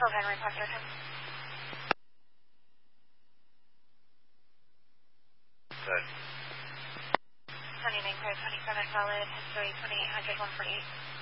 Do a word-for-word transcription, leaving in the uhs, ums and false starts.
twelve Henry Pastor time. Good. twenty-nine clear, twenty-seven solid, history twenty-eight hundred, one forty-eight.